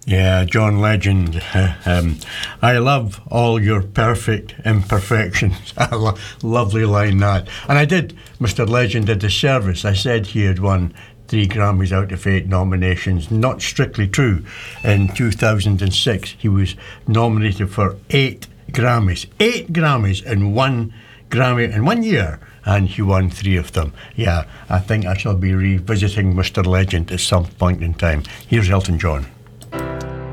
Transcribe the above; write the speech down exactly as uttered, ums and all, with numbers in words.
Yeah, John Legend. Uh, um, I love all your perfect imperfections. A lo- lovely line, that. And I did Mister Legend a disservice. I said he had won three Grammys out of eight nominations. Not strictly true. In two thousand six, he was nominated for eight Grammys. Eight Grammys in one Grammy in one year. And he won three of them. Yeah, I think I shall be revisiting Mister Legend at some point in time. Here's Elton John.